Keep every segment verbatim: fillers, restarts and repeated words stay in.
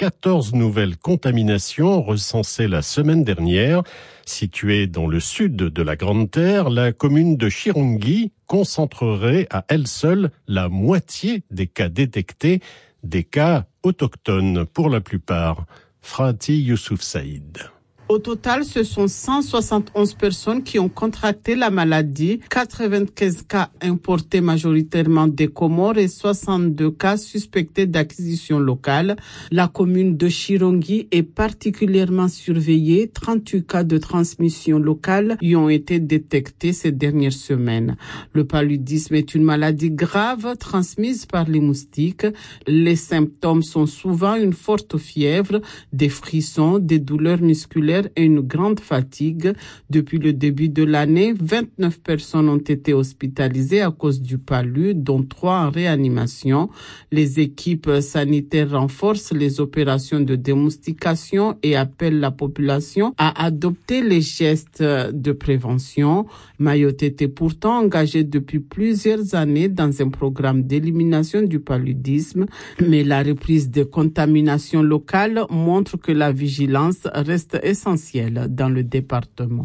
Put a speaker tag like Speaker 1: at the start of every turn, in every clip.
Speaker 1: quatorze nouvelles contaminations recensées la semaine dernière. Située dans le sud de la Grande Terre, la commune de Chirungi concentrerait à elle seule la moitié des cas détectés, des cas autochtones pour la plupart. Frati Youssouf Saïd.
Speaker 2: Au total, ce sont cent soixante et onze personnes qui ont contracté la maladie, quatre-vingt-quinze cas importés majoritairement des Comores et soixante-deux cas suspectés d'acquisition locale. La commune de Chirungi est particulièrement surveillée. trente-huit cas de transmission locale y ont été détectés ces dernières semaines. Le paludisme est une maladie grave transmise par les moustiques. Les symptômes sont souvent une forte fièvre, des frissons, des douleurs musculaires et une grande fatigue. Depuis le début de l'année, vingt-neuf personnes ont été hospitalisées à cause du palu, dont trois en réanimation. Les équipes sanitaires renforcent les opérations de démoustication et appellent la population à adopter les gestes de prévention. Mayotte était pourtant engagée depuis plusieurs années dans un programme d'élimination du paludisme, mais la reprise des contaminations locales montre que la vigilance reste essentielle dans le département.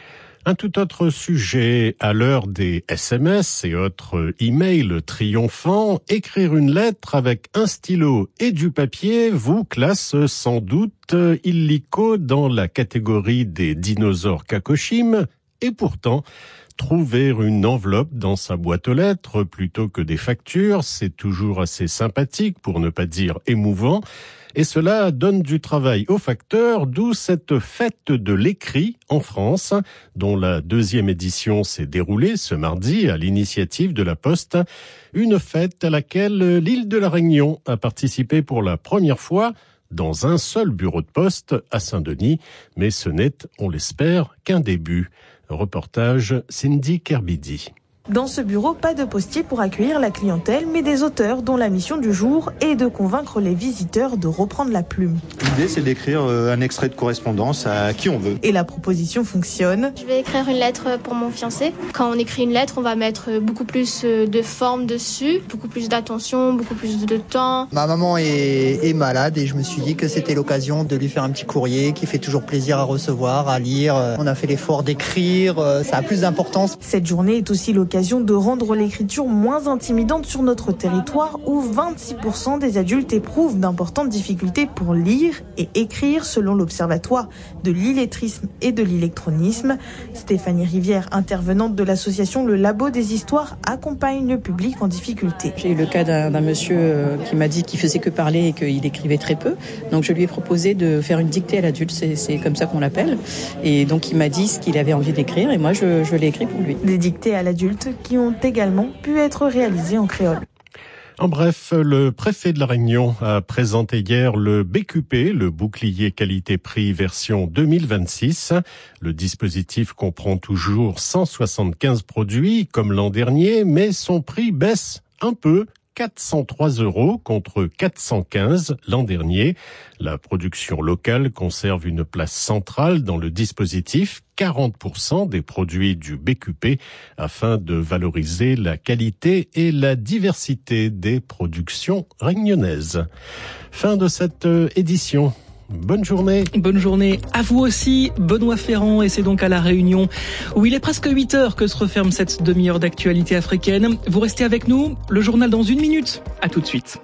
Speaker 1: Un tout autre sujet, à l'heure des S M S et autres emails triomphants, écrire une lettre avec un stylo et du papier vous classe sans doute illico dans la catégorie des dinosaures Kakoshim, et pourtant, trouver une enveloppe dans sa boîte aux lettres plutôt que des factures, c'est toujours assez sympathique, pour ne pas dire émouvant. Et cela donne du travail aux facteurs, d'où cette fête de l'écrit en France, dont la deuxième édition s'est déroulée ce mardi à l'initiative de la Poste. Une fête à laquelle l'île de la Réunion a participé pour la première fois dans un seul bureau de poste à Saint-Denis. Mais ce n'est, on l'espère, qu'un début. Reportage Cindy Kerbidi.
Speaker 3: Dans ce bureau, pas de postier pour accueillir la clientèle, mais des auteurs dont la mission du jour est de convaincre les visiteurs de reprendre la plume.
Speaker 4: L'idée, c'est d'écrire un extrait de correspondance à qui on veut.
Speaker 3: Et la proposition fonctionne.
Speaker 5: Je vais écrire une lettre pour mon fiancé. Quand on écrit une lettre, on va mettre beaucoup plus de forme dessus, beaucoup plus d'attention, beaucoup plus de temps.
Speaker 6: Ma maman est, est malade et je me suis dit que c'était l'occasion de lui faire un petit courrier qui fait toujours plaisir à recevoir, à lire. On a fait l'effort d'écrire, ça a plus d'importance.
Speaker 3: Cette journée est aussi l'occasion de rendre l'écriture moins intimidante sur notre territoire où vingt-six pour cent des adultes éprouvent d'importantes difficultés pour lire et écrire selon l'Observatoire de l'illettrisme et de l'électronisme. Stéphanie Rivière, intervenante de l'association Le Labo des Histoires, accompagne le public en difficulté.
Speaker 7: J'ai eu le cas d'un, d'un monsieur qui m'a dit qu'il faisait que parler et qu'il écrivait très peu. Donc je lui ai proposé de faire une dictée à l'adulte, c'est, c'est comme ça qu'on l'appelle. Et donc il m'a dit ce qu'il avait envie d'écrire et moi je, je l'ai écrit pour lui.
Speaker 3: Des dictées à l'adulte qui ont également pu être réalisés en créole.
Speaker 1: En bref, le préfet de la Réunion a présenté hier le B Q P, le bouclier qualité-prix version deux mille vingt-six. Le dispositif comprend toujours cent soixante-quinze produits comme l'an dernier, mais son prix baisse un peu. quatre cent trois euros contre quatre cent quinze l'an dernier. La production locale conserve une place centrale dans le dispositif, quarante pour cent des produits du B Q P, afin de valoriser la qualité et la diversité des productions réunionnaises. Fin de cette édition. Bonne journée.
Speaker 8: Bonne journée à vous aussi, Benoît Ferrand, et c'est donc à La Réunion où il est presque huit heures que se referme cette demi-heure d'actualité africaine. Vous restez avec nous, le journal dans une minute. À tout de suite.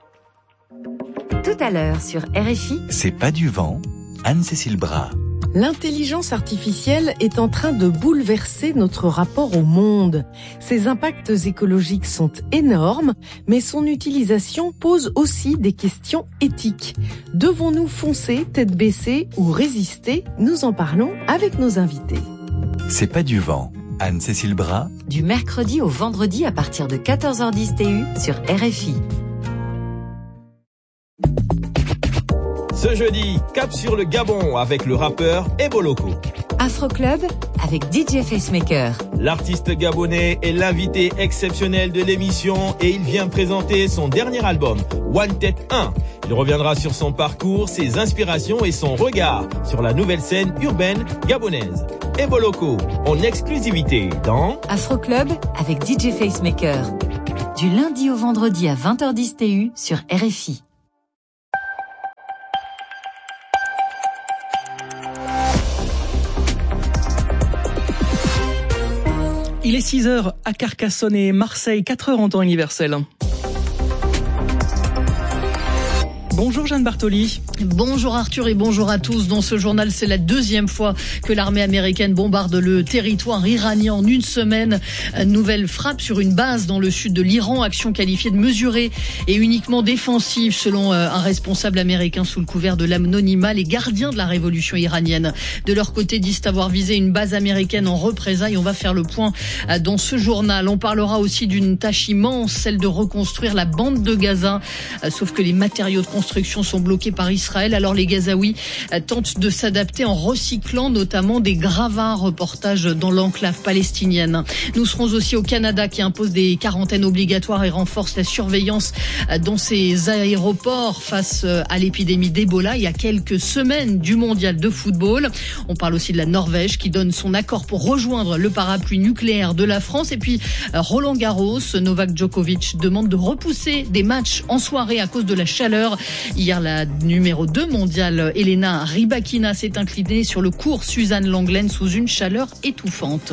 Speaker 9: Tout à l'heure sur R F I.
Speaker 10: C'est pas du vent, Anne-Cécile Bras.
Speaker 11: L'intelligence artificielle est en train de bouleverser notre rapport au monde. Ses impacts écologiques sont énormes, mais son utilisation pose aussi des questions éthiques. Devons-nous foncer, tête baissée ou résister? Nous en parlons avec nos invités.
Speaker 10: C'est pas du vent. Anne-Cécile Bras.
Speaker 9: Du mercredi au vendredi à partir de quatorze heures dix T U sur R F I.
Speaker 12: Ce jeudi, cap sur le Gabon avec le rappeur Eboloko.
Speaker 9: Afro Club avec D J Facemaker.
Speaker 12: L'artiste gabonais est l'invité exceptionnel de l'émission et il vient présenter son dernier album, One Tête un. Il reviendra sur son parcours, ses inspirations et son regard sur la nouvelle scène urbaine gabonaise. Eboloko, en exclusivité dans
Speaker 9: Afro Club avec D J Facemaker. Du lundi au vendredi à vingt heures dix T U sur R F I.
Speaker 8: Il est six heures à Carcassonne et Marseille, quatre heures en temps universel. Bonjour Jeanne Bartoli.
Speaker 13: Bonjour Arthur et bonjour à tous. Dans ce journal, c'est la deuxième fois que l'armée américaine bombarde le territoire iranien en une semaine. Nouvelle frappe sur une base dans le sud de l'Iran, action qualifiée de mesurée et uniquement défensive selon un responsable américain sous le couvert de l'anonymat. Les gardiens de la révolution iranienne, de leur côté, disent avoir visé une base américaine en représailles. On va faire le point dans ce journal. On parlera aussi d'une tâche immense, celle de reconstruire la bande de Gaza. Sauf que les matériaux de construction sont bloqués par Israël. Alors les Gazaouis tentent de s'adapter en recyclant notamment des gravats. Reportage dans l'enclave palestinienne. Nous serons aussi au Canada qui impose des quarantaines obligatoires et renforce la surveillance dans ses aéroports face à l'épidémie d'Ebola il y a quelques semaines du mondial de football. On parle aussi de la Norvège qui donne son accord pour rejoindre le parapluie nucléaire de la France. Et puis Roland Garros, Novak Djokovic demande de repousser des matchs en soirée à cause de la chaleur. Hier, la numéro deux mondiale, Elena Rybakina, s'est inclinée sur le court Suzanne Lenglen sous une chaleur étouffante.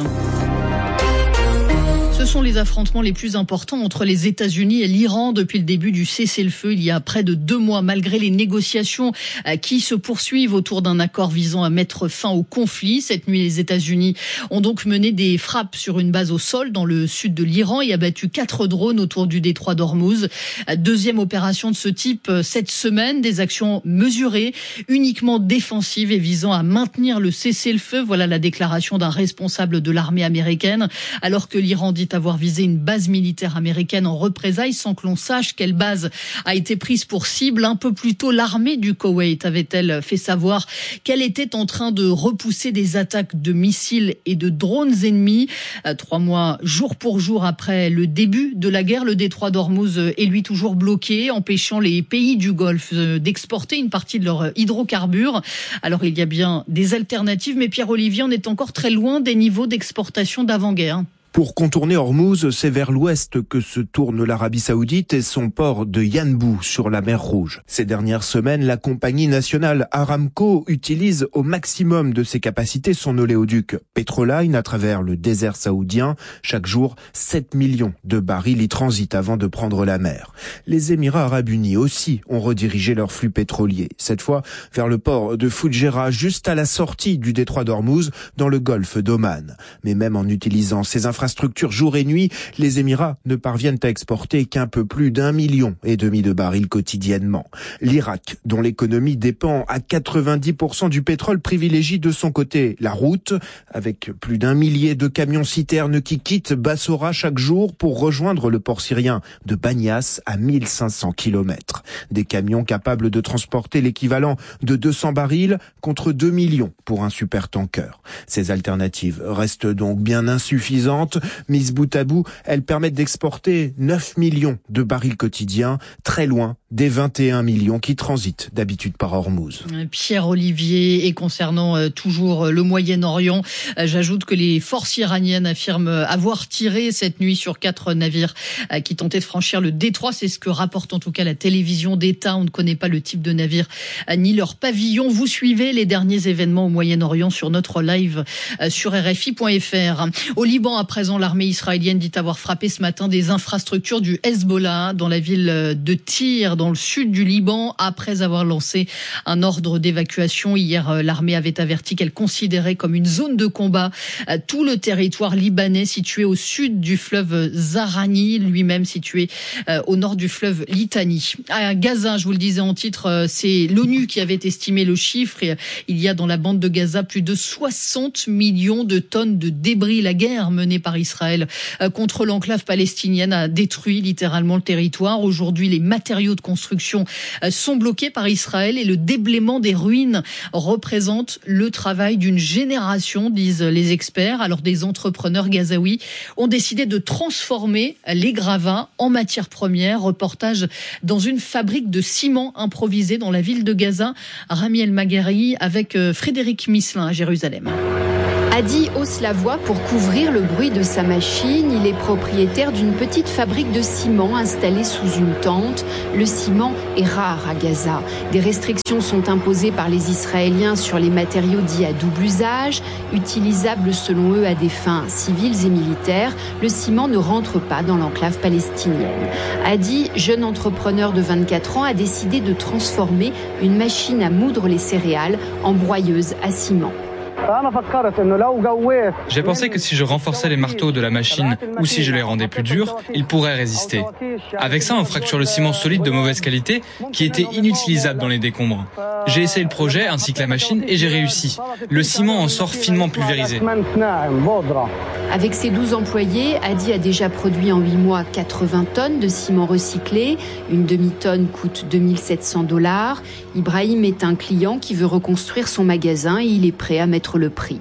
Speaker 13: Ce sont les affrontements les plus importants entre les États-Unis et l'Iran depuis le début du cessez-le-feu il y a près de deux mois, malgré les négociations qui se poursuivent autour d'un accord visant à mettre fin au conflit. Cette nuit, les États-Unis ont donc mené des frappes sur une base au sol dans le sud de l'Iran et abattu quatre drones autour du détroit d'Ormuz. Deuxième opération de ce type cette semaine, des actions mesurées, uniquement défensives et visant à maintenir le cessez-le-feu. Voilà la déclaration d'un responsable de l'armée américaine, alors que l'Iran dit avoir visé une base militaire américaine en représailles sans que l'on sache quelle base a été prise pour cible. Un peu plus tôt, l'armée du Koweït avait-elle fait savoir qu'elle était en train de repousser des attaques de missiles et de drones ennemis. Trois mois, jour pour jour après le début de la guerre, le détroit d'Ormuz est lui toujours bloqué, empêchant les pays du Golfe d'exporter une partie de leurs hydrocarbures. Alors il y a bien des alternatives, mais Pierre-Olivier, on est encore très loin des niveaux d'exportation d'avant-guerre.
Speaker 14: Pour contourner Ormuz, c'est vers l'ouest que se tourne l'Arabie Saoudite et son port de Yanbu sur la mer Rouge. Ces dernières semaines, la compagnie nationale Aramco utilise au maximum de ses capacités son oléoduc Petroline à travers le désert saoudien. Chaque jour, sept millions de barils y transitent avant de prendre la mer. Les Émirats arabes unis aussi ont redirigé leur flux pétrolier, cette fois vers le port de Fujairah, juste à la sortie du détroit d'Ormuz, dans le golfe d'Oman. Mais même en utilisant ces infrastructures infrastructures jour et nuit, les Émirats ne parviennent à exporter qu'un peu plus d'un million et demi de barils quotidiennement. L'Irak, dont l'économie dépend à quatre-vingt-dix pour cent du pétrole, privilégie de son côté la route, avec plus d'un millier de camions-citernes qui quittent Bassora chaque jour pour rejoindre le port syrien de Banias à mille cinq cents kilomètres. Des camions capables de transporter l'équivalent de deux cents barils contre deux millions pour un supertanker. Ces alternatives restent donc bien insuffisantes. Mises bout à bout, elles permettent d'exporter neuf millions de barils quotidiens, très loin des vingt et un millions qui transitent d'habitude par Ormuz.
Speaker 13: Pierre-Olivier, et concernant euh, toujours le Moyen-Orient, euh, j'ajoute que les forces iraniennes affirment avoir tiré cette nuit sur quatre navires euh, qui tentaient de franchir le détroit. C'est ce que rapporte en tout cas la télévision d'État. On ne connaît pas le type de navire euh, ni leur pavillon. Vous suivez les derniers événements au Moyen-Orient sur notre live euh, sur R F I point F R. Au Liban, à présent, l'armée israélienne dit avoir frappé ce matin des infrastructures du Hezbollah dans la ville de Tyr, dans le sud du Liban, après avoir lancé un ordre d'évacuation. Hier, l'armée avait averti qu'elle considérait comme une zone de combat tout le territoire libanais situé au sud du fleuve Zahrani, lui-même situé au nord du fleuve Litani. À Gaza, je vous le disais en titre, c'est l'ONU qui avait estimé le chiffre. Il y a dans la bande de Gaza plus de soixante millions de tonnes de débris. La guerre menée par Israël contre l'enclave palestinienne a détruit littéralement le territoire. Aujourd'hui, les matériaux de construction sont bloqués par Israël et le déblaiement des ruines représente le travail d'une génération, disent les experts. Alors des entrepreneurs gazaouis ont décidé de transformer les gravats en matière première. Reportage dans une fabrique de ciment improvisée dans la ville de Gaza. Rami El Maghari avec Frédéric Misselin à Jérusalem.
Speaker 15: Adi hausse la voix pour couvrir le bruit de sa machine. Il est propriétaire d'une petite fabrique de ciment installée sous une tente. Le ciment est rare à Gaza. Des restrictions sont imposées par les Israéliens sur les matériaux dits à double usage, utilisables selon eux à des fins civiles et militaires. Le ciment ne rentre pas dans l'enclave palestinienne. Adi, jeune entrepreneur de vingt-quatre ans, a décidé de transformer une machine à moudre les céréales en broyeuse à ciment.
Speaker 16: J'ai pensé que si je renforçais les marteaux de la machine ou si je les rendais plus durs, ils pourraient résister. Avec ça, on fracture le ciment solide de mauvaise qualité qui était inutilisable dans les décombres. J'ai essayé le projet ainsi que la machine et j'ai réussi. Le ciment en sort finement pulvérisé.
Speaker 15: Avec ses douze employés, Adi a déjà produit en huit mois quatre-vingts tonnes de ciment recyclé. Une demi-tonne coûte deux mille sept cents dollars. Ibrahim est un client qui veut reconstruire son magasin et il est prêt à mettre le prix.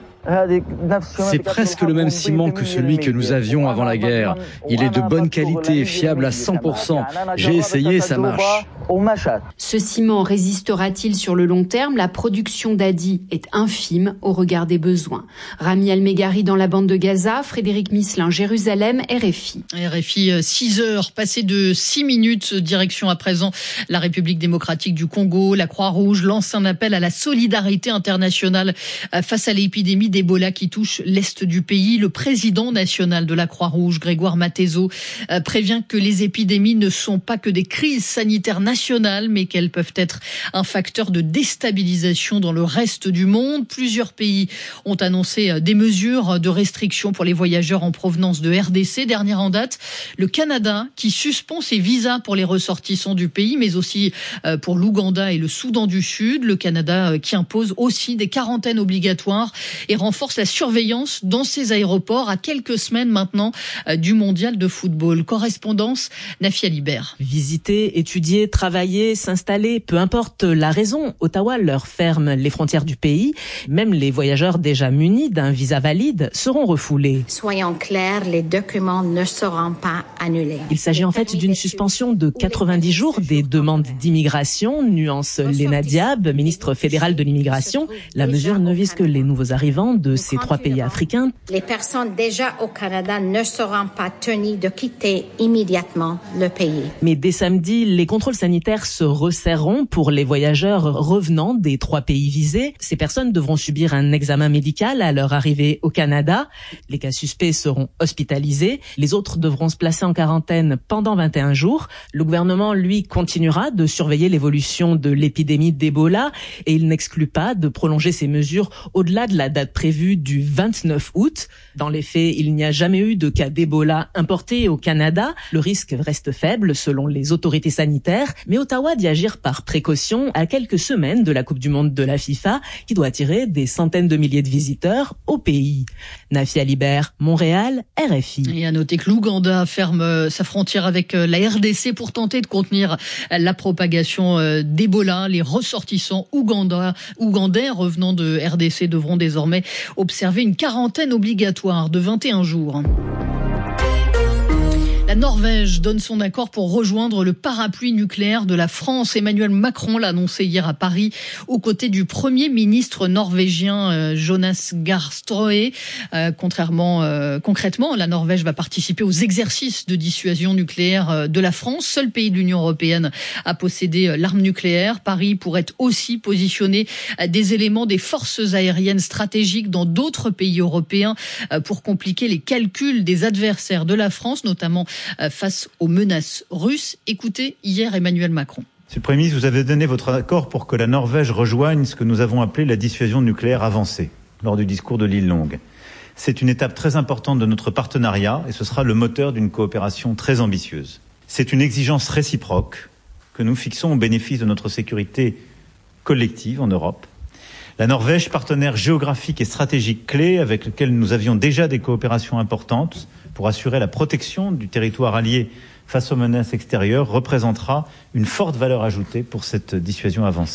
Speaker 17: C'est presque le même ciment que celui que nous avions avant la guerre. Il est de bonne qualité et fiable à cent pour cent. J'ai essayé, ça marche.
Speaker 15: Ce ciment résistera-t-il sur le long terme? La production d'Adi est infime au regard des besoins. Rami El-Megari dans la bande de Gaza, Frédéric Misselin, Jérusalem, R F I.
Speaker 13: R F I, six heures, passées de six minutes, direction à présent la République démocratique du Congo. La Croix-Rouge lance un appel à la solidarité internationale face à l'épidémie d'Ebola qui touche l'est du pays. Le président national de la Croix-Rouge, Grégoire Matezo, prévient que les épidémies ne sont pas que des crises sanitaires nationales, mais qu'elles peuvent être un facteur de déstabilisation dans le reste du monde. Plusieurs pays ont annoncé des mesures de restriction pour les voyageurs en provenance de R D C. Dernière en date, le Canada qui suspend ses visas pour les ressortissants du pays, mais aussi pour l'Ouganda et le Soudan du Sud. Le Canada qui impose aussi des quarantaines obligatoires et renforce la surveillance dans ses aéroports à quelques semaines maintenant du mondial de football. Correspondance, Nafia Libert.
Speaker 18: Visiter, étudier, travailler, s'installer, peu importe la raison, Ottawa leur ferme les frontières du pays. Même les voyageurs déjà munis d'un visa valide seront refoulés.
Speaker 19: Soyons clairs, les documents ne seront pas annulés.
Speaker 18: Il s'agit en fait d'une suspension de quatre-vingt-dix jours des demandes d'immigration, nuance Léna Diab, ministre fédérale de l'immigration. La mesure ne vise que les nouveaux arrivants de ces trois pays africains.
Speaker 19: Les personnes déjà au Canada ne seront pas tenues de quitter immédiatement le pays.
Speaker 18: Mais dès samedi, les contrôles sanitaires se resserreront pour les voyageurs revenant des trois pays visés. Ces personnes devront subir un examen médical à leur arrivée au Canada. Les cas suspects seront hospitalisés. Les autres devront se placer en quarantaine pendant vingt et un jours. Le gouvernement, lui, continuera de surveiller l'évolution de l'épidémie d'Ebola et il n'exclut pas de prolonger ces mesures au-delà de la date prévue du vingt-neuf août. Dans les faits, il n'y a jamais eu de cas d'Ebola importés au Canada. Le risque reste faible selon les autorités sanitaires, mais Ottawa dit agir par précaution à quelques semaines de la Coupe du Monde de la FIFA qui doit attirer des centaines de milliers de visiteurs au pays. Nafia Libert, Montréal, R F I.
Speaker 13: Et à noter que l'Ouganda ferme sa frontière avec la R D C pour tenter de contenir la propagation d'Ebola. Les ressortissants ougandais, ougandais revenant de R D C devront désormais observer une quarantaine obligatoire de vingt et un jours. La Norvège donne son accord pour rejoindre le parapluie nucléaire de la France. Emmanuel Macron l'a annoncé hier à Paris, aux côtés du Premier ministre norvégien euh, Jonas Gahr Støre. Euh, contrairement, euh, concrètement, la Norvège va participer aux exercices de dissuasion nucléaire euh, de la France, seul pays de l'Union européenne à posséder euh, l'arme nucléaire. Paris pourrait aussi positionner euh, des éléments des forces aériennes stratégiques dans d'autres pays européens euh, pour compliquer les calculs des adversaires de la France, notamment face aux menaces russes. Écoutez hier Emmanuel Macron.
Speaker 4: Monsieur le Premier ministre, vous avez donné votre accord pour que la Norvège rejoigne ce que nous avons appelé la dissuasion nucléaire avancée lors du discours de l'île Longue. C'est une étape très importante de notre partenariat et ce sera le moteur d'une coopération très ambitieuse. C'est une exigence réciproque que nous fixons au bénéfice de notre sécurité collective en Europe. La Norvège, partenaire géographique et stratégique clé avec lequel nous avions déjà des coopérations importantes pour assurer la protection du territoire allié face aux menaces extérieures, représentera une forte valeur ajoutée pour cette dissuasion avancée.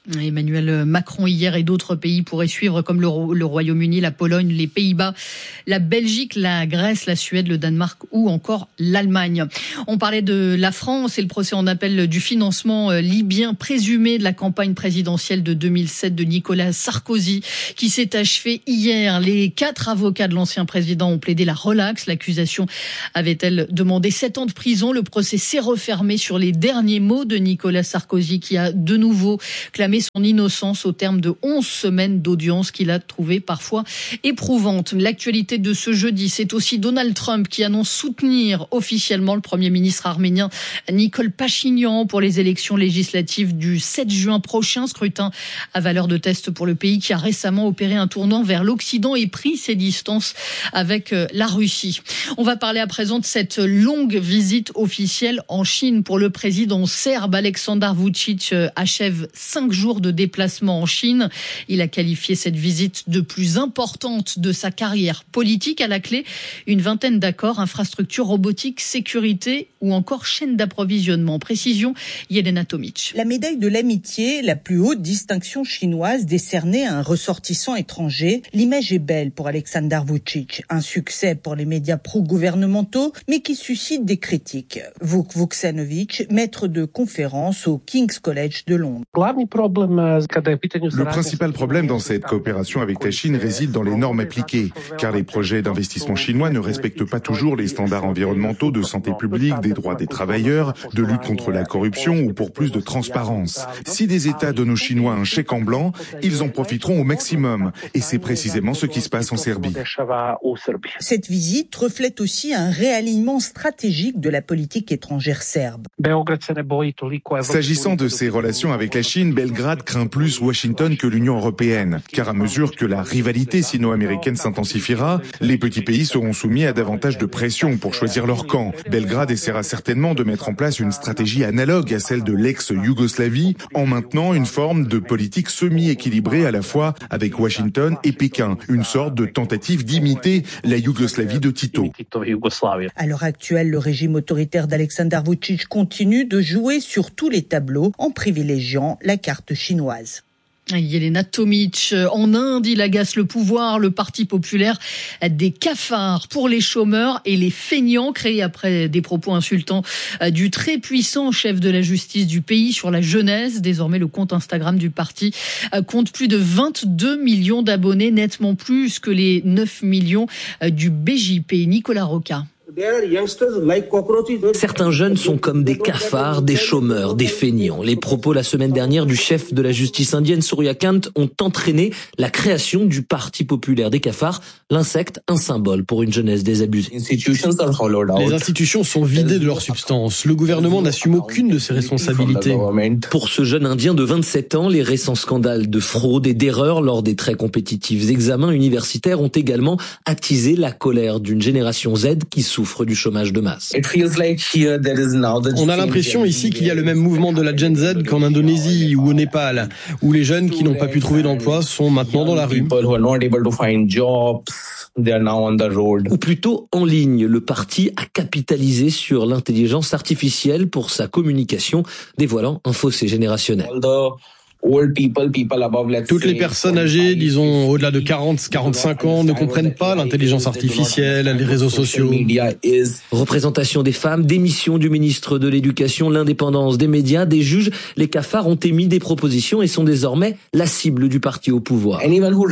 Speaker 13: Emmanuel Macron hier et d'autres pays pourraient suivre comme le, le Royaume-Uni, la Pologne, les Pays-Bas, la Belgique, la Grèce, la Suède, le Danemark ou encore l'Allemagne. On parlait de la France et le procès en appel du financement libyen présumé de la campagne présidentielle de deux mille sept de Nicolas Sarkozy qui s'est achevé hier. Les quatre avocats de l'ancien président ont plaidé la relaxe. L'accusation avait-elle demandé sept ans de prison. Le procès s'est refermé sur les derniers mots de Nicolas Sarkozy qui a de nouveau clamé son innocence au terme de onze semaines d'audience qu'il a trouvées parfois éprouvantes. L'actualité de ce jeudi, c'est aussi Donald Trump qui annonce soutenir officiellement le Premier ministre arménien Nikol Pachinian pour les élections législatives du sept juin prochain. Scrutin à valeur de test pour le pays qui a récemment opéré un tournant vers l'Occident et pris ses distances avec la Russie. On va parler à présent de cette longue visite officielle en Chine pour le président serbe. Aleksandar Vučić achève cinq jours de déplacement en Chine. Il a qualifié cette visite de plus importante de sa carrière politique. À la clé, une vingtaine d'accords, infrastructures robotiques, sécurité ou encore chaîne d'approvisionnement. Précision, Yelena Tomic.
Speaker 20: La médaille de l'amitié, la plus haute distinction chinoise décernée à un ressortissant étranger. L'image est belle pour Aleksandar Vučić. Un succès pour les médias pro-gouvernementaux, mais qui suscite des critiques. Vuk Vuksanović, maître de conférence au King's College de Londres.
Speaker 21: Le principal problème dans cette coopération avec la Chine réside dans les normes appliquées, car les projets d'investissement chinois ne respectent pas toujours les standards environnementaux de santé publique, des droits des travailleurs, de lutte contre la corruption ou pour plus de transparence. Si des États donnent aux Chinois un chèque en blanc, ils en profiteront au maximum. Et c'est précisément ce qui se passe en Serbie.
Speaker 20: Cette visite reflète aussi un réalignement stratégique de la politique étrangère serbe.
Speaker 21: S'agissant de ses relations avec la Chine, Belgrade craint plus Washington que l'Union européenne, car à mesure que la rivalité sino-américaine s'intensifiera, les petits pays seront soumis à davantage de pression pour choisir leur camp. Belgrade essaiera certainement de mettre en place une stratégie analogue à celle de l'ex-Yougoslavie, en maintenant une forme de politique semi-équilibrée à la fois avec Washington et Pékin, une sorte de tentative d'imiter la Yougoslavie de Tito.
Speaker 20: À l'heure actuelle, le régime autoritaire d'Aleksandar Vučić continue de jouer sur tous les tableaux en privilégiant la carte chinoise.
Speaker 13: Yelena Tomic, en Inde, il agace le pouvoir, le Parti populaire des cafards pour les chômeurs et les feignants, créés après des propos insultants du très puissant chef de la justice du pays sur la jeunesse. Désormais, le compte Instagram du parti compte plus de vingt-deux millions d'abonnés, nettement plus que les neuf millions du B J P. Nicolas Roca.
Speaker 22: Certains jeunes sont comme des cafards, des chômeurs, des feignants. Les propos la semaine dernière du chef de la justice indienne, Surya Kant, ont entraîné la création du Parti populaire des cafards, l'insecte, un symbole pour une jeunesse désabusée.
Speaker 23: Les institutions sont vidées de leur substance. Le gouvernement n'assume aucune de ses responsabilités.
Speaker 22: Pour ce jeune Indien de vingt-sept ans, les récents scandales de fraude et d'erreurs lors des très compétitifs examens universitaires ont également attisé la colère d'une génération Z qui souffre du chômage de masse.
Speaker 23: On a l'impression ici qu'il y a le même mouvement de la Gen Z qu'en Indonésie ou au Népal, où les jeunes qui n'ont pas pu trouver d'emploi sont maintenant dans la rue.
Speaker 22: Ou plutôt en ligne, le parti a capitalisé sur l'intelligence artificielle pour sa communication, dévoilant un fossé générationnel.
Speaker 23: Toutes les personnes âgées, disons au-delà de quarante à quarante-cinq ans, ne comprennent pas l'intelligence artificielle, les réseaux sociaux.
Speaker 22: Représentation des femmes, démission du ministre de l'Éducation, l'indépendance des médias, des juges, les cafards ont émis des propositions et sont désormais la cible du parti au pouvoir.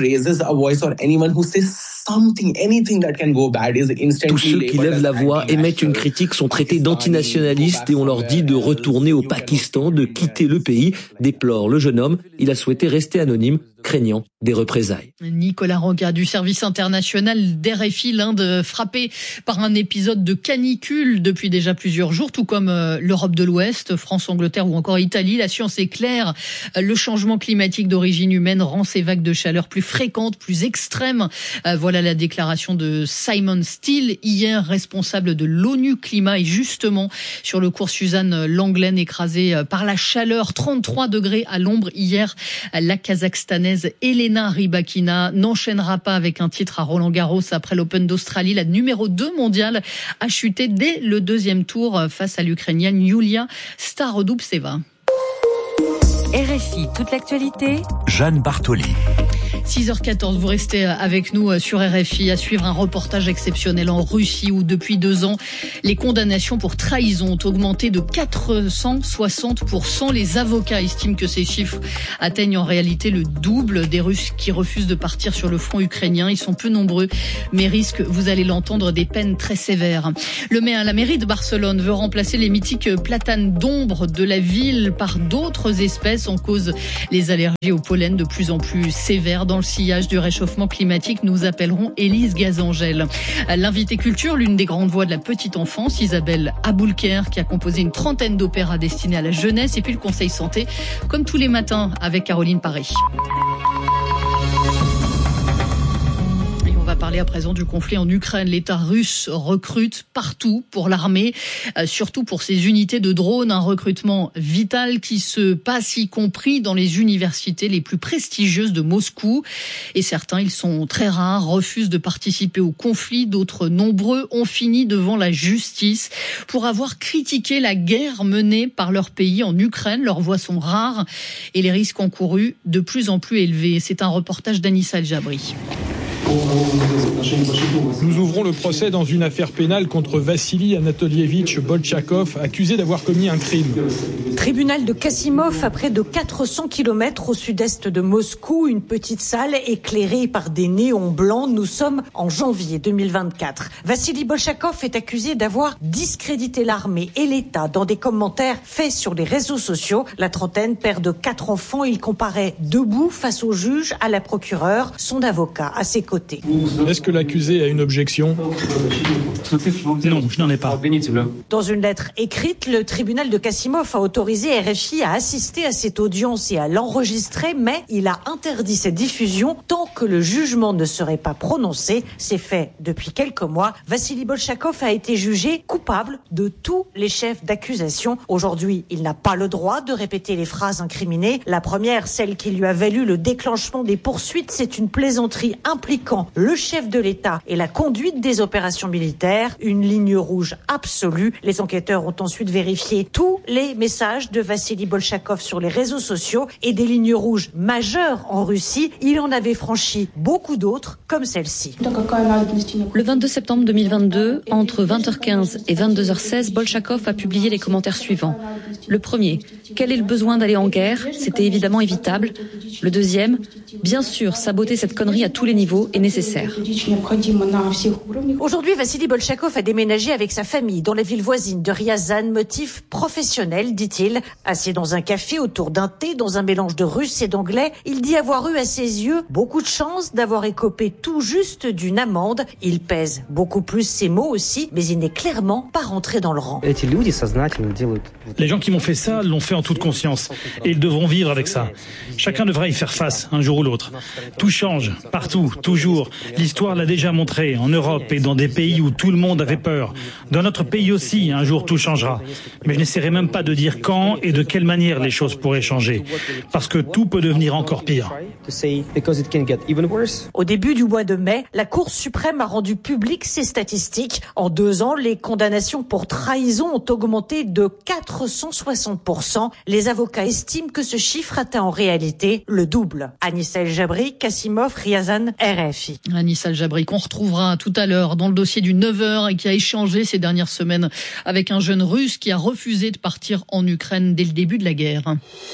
Speaker 22: Tous ceux qui lèvent la voix, émettent une critique, sont traités d'antinationalistes et on leur dit de retourner au Pakistan, de quitter le pays, déplore le jeune homme. Il a souhaité rester anonyme, craignant des représailles.
Speaker 13: Nicolas Roca du service international d'R F I, l'Inde frappée par un épisode de canicule depuis déjà plusieurs jours, tout comme l'Europe de l'Ouest, France, Angleterre ou encore Italie. La science est claire, le changement climatique d'origine humaine rend ces vagues de chaleur plus fréquentes, plus extrêmes. Voilà la déclaration de Simon Steele, hier responsable de l'ONU Climat, et justement sur le cours Suzanne Langlaine, écrasée par la chaleur, trente-trois degrés à l'ombre hier. La Kazakhstanaise Elena Rybakina n'enchaînera pas avec un titre à Roland-Garros après l'Open d'Australie. La numéro deux mondiale a chuté dès le deuxième tour face à l'Ukrainienne Yulia Starodubtseva.
Speaker 9: R F I, toute l'actualité.
Speaker 10: Jeanne Bartoli.
Speaker 13: six heures quatorze, vous restez avec nous sur R F I à suivre un reportage exceptionnel en Russie où depuis deux ans, les condamnations pour trahison ont augmenté de quatre cent soixante pour cent. Les avocats estiment que ces chiffres atteignent en réalité le double des Russes qui refusent de partir sur le front ukrainien. Ils sont peu nombreux mais risquent, vous allez l'entendre, des peines très sévères. Le maire, la mairie de Barcelone veut remplacer les mythiques platanes d'ombre de la ville par d'autres espèces en cause les allergies au pollen de plus en plus sévères. Dans le sillage du réchauffement climatique, nous appellerons Élise Gazangel. L'invité culture, l'une des grandes voix de la petite enfance, Isabelle Aboulker, qui a composé une trentaine d'opéras destinés à la jeunesse, et puis le Conseil Santé, comme tous les matins, avec Caroline Paré. On va parler à présent du conflit en Ukraine. L'État russe recrute partout pour l'armée, euh, surtout pour ses unités de drones, un recrutement vital qui se passe y compris dans les universités les plus prestigieuses de Moscou. Et certains, ils sont très rares, refusent de participer au conflit. D'autres, nombreux, ont fini devant la justice pour avoir critiqué la guerre menée par leur pays en Ukraine. Leurs voix sont rares et les risques encourus de plus en plus élevés. C'est un reportage d'Anissa El-Jabri.
Speaker 2: Nous ouvrons le procès dans une affaire pénale contre Vassili Anatolievitch Bolchakov, accusé d'avoir commis un crime.
Speaker 5: Tribunal de Kassimov, à près de quatre cents kilomètres au sud-est de Moscou, une petite salle éclairée par des néons blancs. Nous sommes en janvier deux mille vingt-quatre. Vassili Bolchakov est accusé d'avoir discrédité l'armée et l'État dans des commentaires faits sur les réseaux sociaux. La trentaine, père de quatre enfants, il comparaît debout face au juge, à la procureure, son avocat à ses côtés.
Speaker 2: Est-ce que l'accusé a une objection ? Non, je n'en ai pas.
Speaker 5: Dans une lettre écrite, le tribunal de Kassimov a autorisé R F I à assister à cette audience et à l'enregistrer, mais il a interdit cette diffusion tant que le jugement ne serait pas prononcé. C'est fait depuis quelques mois. Vassili Bolchakov a été jugé coupable de tous les chefs d'accusation. Aujourd'hui, il n'a pas le droit de répéter les phrases incriminées. La première, celle qui lui a valu le déclenchement des poursuites, c'est une plaisanterie impliquant le chef de l'État et la conduite des opérations militaires, une ligne rouge absolue. Les enquêteurs ont ensuite vérifié tous les messages de Vassili Bolchakov sur les réseaux sociaux et des lignes rouges majeures en Russie. Il en avait franchi beaucoup d'autres, comme celle-ci.
Speaker 6: Le vingt-deux septembre deux mille vingt-deux, entre vingt heures quinze et vingt-deux heures seize, Bolchakov a publié les commentaires suivants. Le premier, quel est le besoin d'aller en guerre ? C'était évidemment évitable. Le deuxième, bien sûr, saboter cette connerie à tous les niveaux est nécessaire.
Speaker 5: Aujourd'hui, Vassili Bolchakov a déménagé avec sa famille dans la ville voisine de Ryazan, motif professionnel, dit-il. Assis dans un café autour d'un thé, dans un mélange de russe et d'anglais, il dit avoir eu à ses yeux beaucoup de chance d'avoir écopé tout juste d'une amende. Il pèse beaucoup plus ses mots aussi, mais il n'est clairement pas rentré dans le rang.
Speaker 24: Les gens qui m'ont fait ça l'ont fait en toute conscience et ils devront vivre avec ça. Chacun devra y faire face un jour ou l'autre. Tout change, partout, toujours. L'histoire l'a déjà montré, en Europe et dans des pays où tout le monde avait peur. Dans notre pays aussi, un jour tout changera. Mais je n'essaierai même pas de dire quand et de quelle manière les choses pourraient changer. Parce que tout peut devenir encore pire.
Speaker 5: Au début du mois de mai, la Cour suprême a rendu publiques ces statistiques. En deux ans, les condamnations pour trahison ont augmenté de quatre cent soixante pour cent. Les avocats estiment que ce chiffre atteint en réalité le double. Anissa El-Jabri, Kassimov, Ryazan, R F I.
Speaker 13: Anissa El-Jabri, qu'on retrouvera tout à l'heure dans le dossier du neuf heures et qui a échangé ces dernières semaines avec un jeune russe qui a refusé de partir en Ukraine dès le début de la guerre.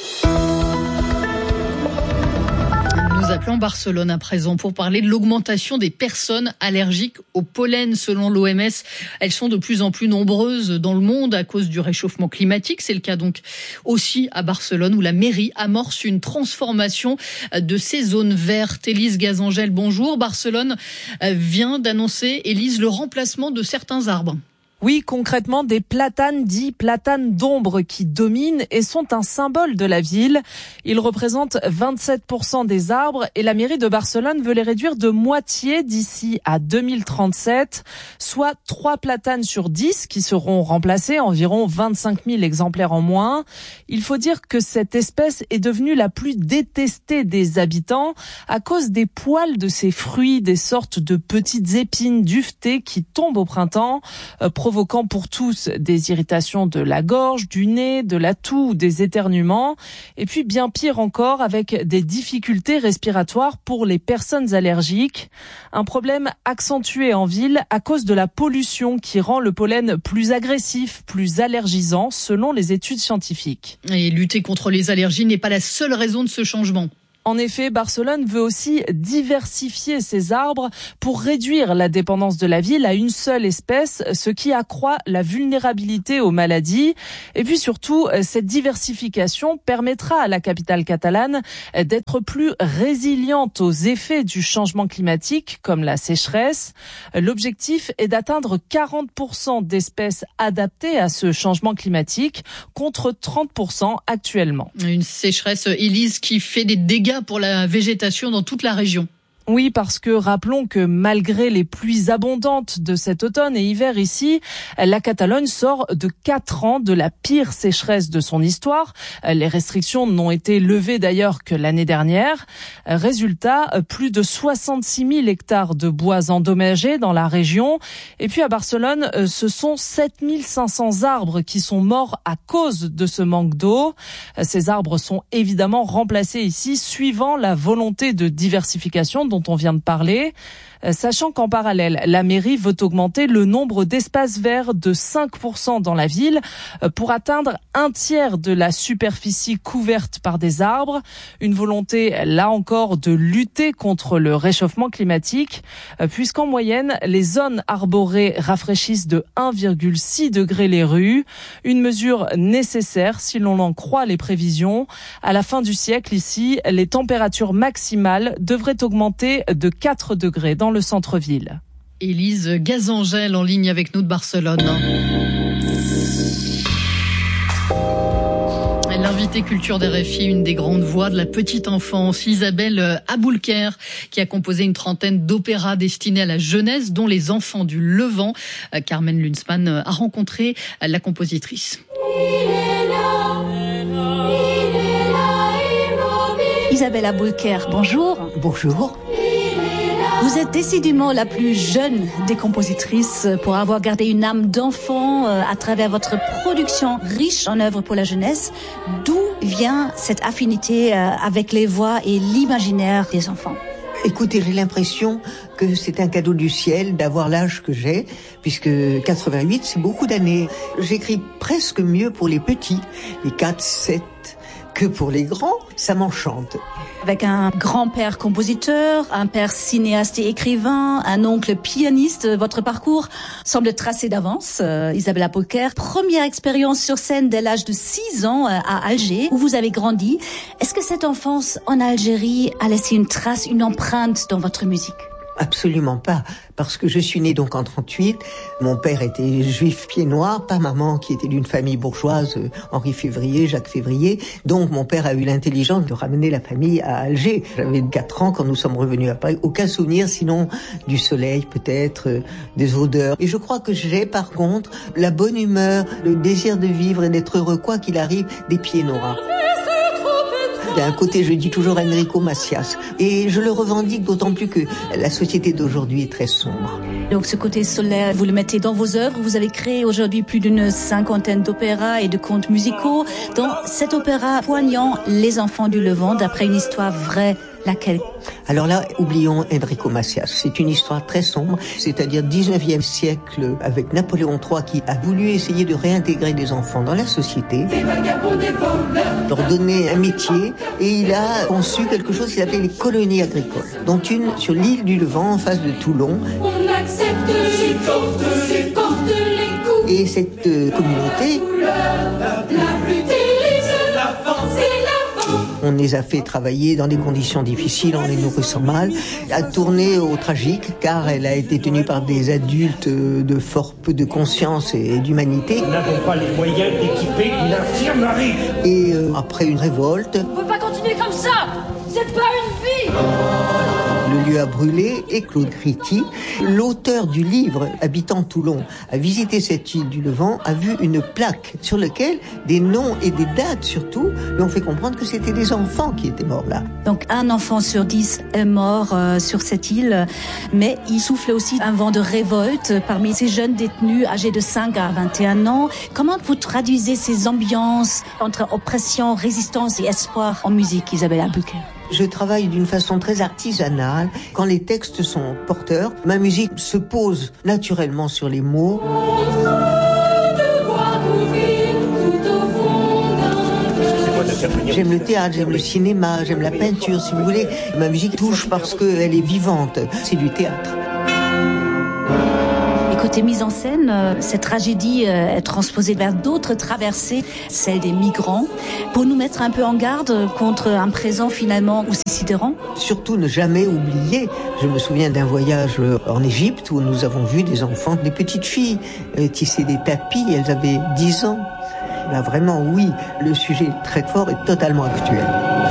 Speaker 13: Nous appelons Barcelone à présent pour parler de l'augmentation des personnes allergiques au pollen. Selon l'O M S, elles sont de plus en plus nombreuses dans le monde à cause du réchauffement climatique. C'est le cas donc aussi à Barcelone où la mairie amorce une transformation de ces zones vertes. Élise Gazangel, bonjour. Barcelone vient d'annoncer, Élise, le remplacement de certains arbres.
Speaker 25: Oui, concrètement, des platanes dits platanes d'ombre qui dominent et sont un symbole de la ville. Ils représentent vingt-sept pour cent des arbres et la mairie de Barcelone veut les réduire de moitié d'ici à deux mille trente-sept, soit trois platanes sur dix qui seront remplacées, environ vingt-cinq mille exemplaires en moins. Il faut dire que cette espèce est devenue la plus détestée des habitants à cause des poils de ses fruits, des sortes de petites épines duvetées qui tombent au printemps, euh, provoquant provoquant pour tous des irritations de la gorge, du nez, de la toux ou des éternuements. Et puis bien pire encore, avec des difficultés respiratoires pour les personnes allergiques. Un problème accentué en ville à cause de la pollution qui rend le pollen plus agressif, plus allergisant, selon les études scientifiques.
Speaker 13: Et lutter contre les allergies n'est pas la seule raison de ce changement.
Speaker 25: En effet, Barcelone veut aussi diversifier ses arbres pour réduire la dépendance de la ville à une seule espèce, ce qui accroît la vulnérabilité aux maladies. Et puis surtout, cette diversification permettra à la capitale catalane d'être plus résiliente aux effets du changement climatique, comme la sécheresse. L'objectif est d'atteindre quarante pour cent d'espèces adaptées à ce changement climatique, contre trente pour cent actuellement.
Speaker 13: Une sécheresse, Élise, qui fait des dégâts pour la végétation dans toute la région.
Speaker 25: Oui, parce que rappelons que malgré les pluies abondantes de cet automne et hiver ici, la Catalogne sort de quatre ans de la pire sécheresse de son histoire. Les restrictions n'ont été levées d'ailleurs que l'année dernière. Résultat, plus de soixante-six mille hectares de bois endommagés dans la région. Et puis à Barcelone, ce sont sept mille cinq cents arbres qui sont morts à cause de ce manque d'eau. Ces arbres sont évidemment remplacés ici suivant la volonté de diversification dont on vient de parler, sachant qu'en parallèle, la mairie veut augmenter le nombre d'espaces verts de cinq pour cent dans la ville pour atteindre un tiers de la superficie couverte par des arbres. Une volonté, là encore, de lutter contre le réchauffement climatique, puisqu'en moyenne, les zones arborées rafraîchissent de un virgule six degrés les rues. Une mesure nécessaire si l'on en croit les prévisions. À la fin du siècle, ici, les températures maximales devraient augmenter de quatre degrés dans le centre-ville.
Speaker 13: Élise Gazangel en ligne avec nous de Barcelone. L'invité culture d'R F I, une des grandes voix de la petite enfance, Isabelle Aboulker, qui a composé une trentaine d'opéras destinés à la jeunesse, dont Les Enfants du Levant. Carmen Lunsman a rencontré la compositrice.
Speaker 1: Isabelle Aboulker, bonjour.
Speaker 3: Bonjour.
Speaker 1: Vous êtes décidément la plus jeune des compositrices pour avoir gardé une âme d'enfant à travers votre production riche en œuvres pour la jeunesse. D'où vient cette affinité avec les voix et l'imaginaire des enfants ?
Speaker 3: Écoutez, j'ai l'impression que c'est un cadeau du ciel d'avoir l'âge que j'ai, puisque quatre-vingt-huit, c'est beaucoup d'années. J'écris presque mieux pour les petits, les quatre, sept, que pour les grands. Ça m'enchante.
Speaker 1: Avec un grand-père compositeur, un père cinéaste et écrivain, un oncle pianiste, votre parcours semble tracé d'avance. Euh, Isabelle Aboulker, première expérience sur scène dès l'âge de six ans euh, à Alger, où vous avez grandi. Est-ce que cette enfance en Algérie a laissé une trace, une empreinte dans votre musique ?
Speaker 3: Absolument pas, parce que je suis née donc en trente-huit. Mon père était juif pied noir, pas maman qui était d'une famille bourgeoise, Henri Février, Jacques Février. Donc mon père a eu l'intelligence de ramener la famille à Alger. J'avais quatre ans quand nous sommes revenus à Paris. Aucun souvenir sinon du soleil peut-être, des odeurs. Et je crois que j'ai par contre la bonne humeur, le désir de vivre et d'être heureux quoi qu'il arrive, des pieds noirs. Il y a un côté, je dis toujours, Enrico Macias. Et je le revendique d'autant plus que la société d'aujourd'hui est très sombre.
Speaker 1: Donc ce côté solaire, vous le mettez dans vos œuvres. Vous avez créé aujourd'hui plus d'une cinquantaine d'opéras et de contes musicaux. Dans cet opéra poignant, Les Enfants du Levant, d'après une histoire vraie, laquelle ?
Speaker 3: Alors là, oublions Enrico Macias. C'est une histoire très sombre, c'est-à-dire dix-neuvième siècle, avec Napoléon trois qui a voulu essayer de réintégrer des enfants dans la société, leur donner un métier, et il a conçu quelque chose qu'il appelait les colonies agricoles, dont une sur l'île du Levant, en face de Toulon.
Speaker 7: On accepte, supporte, supporte les coups.
Speaker 3: Et cette euh, communauté... On les a fait travailler dans des conditions difficiles, en les nourrissant mal, a tourné au tragique, car elle a été tenue par des adultes de fort peu de conscience et d'humanité.
Speaker 7: Nous n'avons pas les moyens d'équiper une infirmerie.
Speaker 3: Et euh, après une révolte...
Speaker 7: On ne peut pas continuer comme ça. C'est pas une vie.
Speaker 3: Le lieu lieu à brûler, et Claude Critti, l'auteur du livre habitant Toulon, a visité cette île du Levant, a vu une plaque sur laquelle des noms et des dates surtout lui ont fait comprendre que c'était des enfants qui étaient morts là.
Speaker 1: Donc un enfant sur dix est mort euh, sur cette île, mais il souffle aussi un vent de révolte parmi ces jeunes détenus âgés de cinq à vingt et un ans. Comment vous traduisez ces ambiances entre oppression, résistance et espoir en musique, Isabelle Albuquerque?
Speaker 3: Je travaille d'une façon très artisanale. Quand les textes sont porteurs, ma musique se pose naturellement sur les mots. J'aime le théâtre, j'aime le cinéma, j'aime la peinture, si vous voulez. Ma musique touche parce qu'elle est vivante. C'est du théâtre.
Speaker 1: Côté mise en scène, euh, cette tragédie euh, est transposée vers d'autres traversées, celle des migrants, pour nous mettre un peu en garde contre un présent finalement aussi sidérant.
Speaker 3: Surtout ne jamais oublier. Je me souviens d'un voyage en Égypte où nous avons vu des enfants, des petites filles euh, tisser des tapis, elles avaient dix ans. Là vraiment oui, le sujet est très fort et totalement actuel.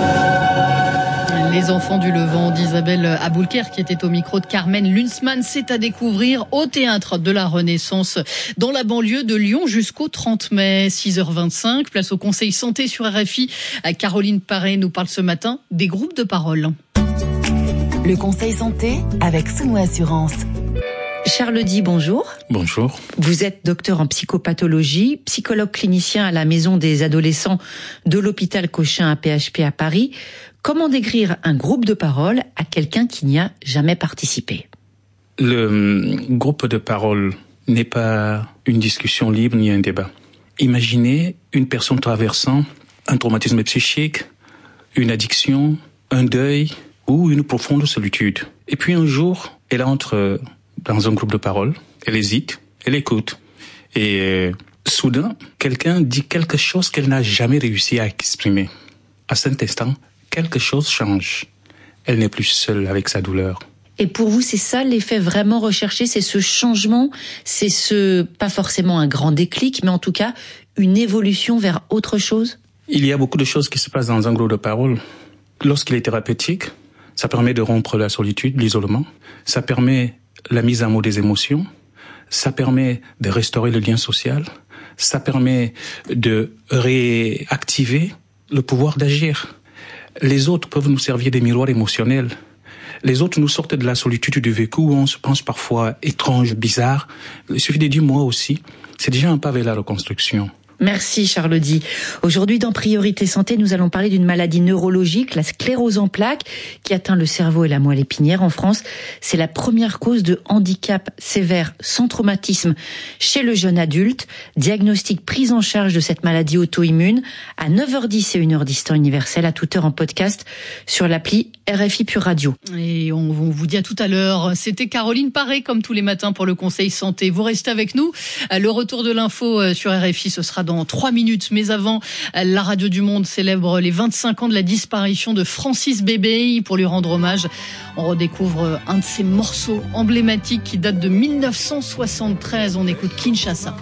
Speaker 13: Les enfants du Levant d'Isabelle Albuquerque qui était au micro de Carmen Lunsmann, c'est à découvrir au Théâtre de la Renaissance dans la banlieue de Lyon jusqu'au trente mai, six heures vingt-cinq. Place au Conseil Santé sur R F I. Caroline Paré nous parle ce matin des groupes de parole.
Speaker 8: Le Conseil Santé avec Sounou Assurance.
Speaker 11: Charles Di, bonjour.
Speaker 12: Bonjour.
Speaker 11: Vous êtes docteur en psychopathologie, psychologue clinicien à la Maison des adolescents de l'hôpital Cochin à P H P à Paris. Comment décrire un groupe de parole à quelqu'un qui n'y a jamais participé?
Speaker 12: Le groupe de parole n'est pas une discussion libre ni un débat. Imaginez une personne traversant un traumatisme psychique, une addiction, un deuil ou une profonde solitude. Et puis un jour, elle entre dans un groupe de parole, elle hésite, elle écoute. Et euh, soudain, quelqu'un dit quelque chose qu'elle n'a jamais réussi à exprimer. À cet instant, quelque chose change. Elle n'est plus seule avec sa douleur.
Speaker 11: Et pour vous, c'est ça l'effet vraiment recherché, c'est ce changement, c'est ce, pas forcément un grand déclic, mais en tout cas, une évolution vers autre chose?
Speaker 12: Il y a beaucoup de choses qui se passent dans un groupe de parole. Lorsqu'il est thérapeutique, ça permet de rompre la solitude, l'isolement. Ça permet la mise en mots des émotions. Ça permet de restaurer le lien social. Ça permet de réactiver le pouvoir d'agir. Les autres peuvent nous servir des miroirs émotionnels. Les autres nous sortent de la solitude du vécu où on se pense parfois étrange, bizarre. Il suffit de dire moi aussi. C'est déjà un pas vers la reconstruction.
Speaker 11: Merci Charles Di. Aujourd'hui dans Priorité Santé, nous allons parler d'une maladie neurologique, la sclérose en plaques, qui atteint le cerveau et la moelle épinière en France. C'est la première cause de handicap sévère sans traumatisme chez le jeune adulte. Diagnostic, prise en charge de cette maladie auto-immune à neuf heures dix et une heure dix temps universel, à toute heure en podcast sur l'appli R F I Pure Radio.
Speaker 13: Et on vous dit à tout à l'heure. C'était Caroline Paré comme tous les matins pour le Conseil Santé. Vous restez avec nous. Le retour de l'info sur R F I, ce sera dans trois minutes. Mais avant, la Radio du Monde célèbre les vingt-cinq ans de la disparition de Francis Bébé. Pour lui rendre hommage, on redécouvre un de ses morceaux emblématiques qui date de mille neuf cent soixante-treize. On écoute Kinshasa.